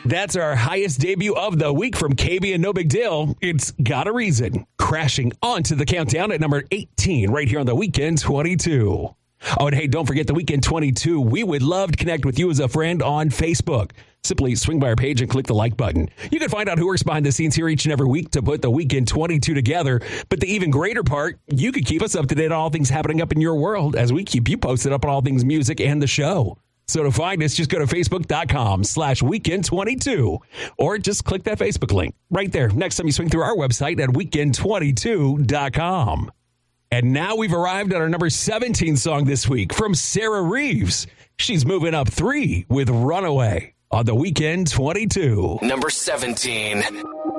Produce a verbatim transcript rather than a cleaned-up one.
That's our highest debut of the week from K B and No Big Deal. It's Got a Reason, crashing onto the countdown at number eighteen right here on the Weekend twenty-two. Oh, and hey, don't forget the Weekend twenty-two. We would love to connect with you as a friend on Facebook. Simply swing by our page and click the like button. You can find out who works behind the scenes here each and every week to put the Weekend twenty-two together. But the even greater part, you can keep us up to date on all things happening up in your world as we keep you posted up on all things music and the show. So to find us, just go to facebook.com slash weekend 22 or just click that Facebook link right there next time you swing through our website at weekend twenty-two dot com. And now we've arrived at our number seventeen song this week from Sarah Reeves. She's moving up three with Runaway on the Weekend twenty-two. Number seventeen.